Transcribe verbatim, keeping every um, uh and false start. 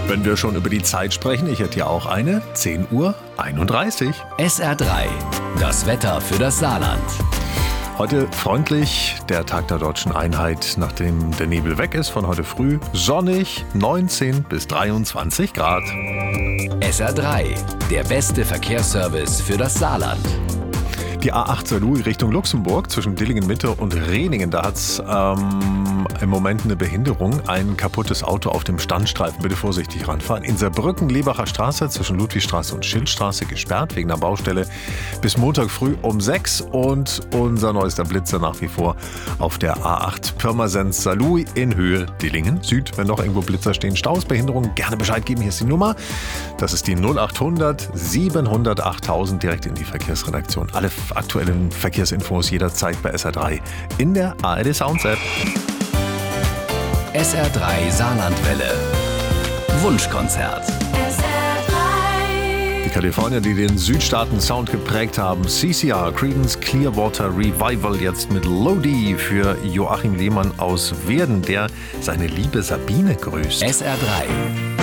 Wenn wir schon über die Zeit sprechen, ich hätte ja auch eine. zehn Uhr einunddreißig. S R drei, das Wetter für das Saarland. Heute freundlich, der Tag der Deutschen Einheit, nachdem der Nebel weg ist von heute früh. Sonnig, neunzehn bis dreiundzwanzig Grad. S R drei, der beste Verkehrsservice für das Saarland. Die A acht Saarlouis Richtung Luxemburg zwischen Dillingen-Mitte und Rehningen. Da hat es ähm, im Moment eine Behinderung. Ein kaputtes Auto auf dem Standstreifen. Bitte vorsichtig ranfahren. In Saarbrücken, Lebacher Straße zwischen Ludwigstraße und Schildstraße gesperrt wegen einer Baustelle bis Montag früh um sechs. Und unser neuester Blitzer nach wie vor auf der A acht Pirmasens Saarlouis in Höhe Dillingen Süd. Wenn noch irgendwo Blitzer stehen, Staus, Behinderungen, gerne Bescheid geben. Hier ist die Nummer. Das ist die null achthundert siebenhundert achttausend direkt in die Verkehrsredaktion. Alle aktuellen Verkehrsinfos jederzeit bei S R drei in der A R D Sounds App. S R drei Saarlandwelle. Wunschkonzert. Die Kalifornier, die den Südstaaten-Sound geprägt haben. C C R, Creedence Clearwater Revival, jetzt mit Lodi für Joachim Lehmann aus Werden, der seine liebe Sabine grüßt. S R drei.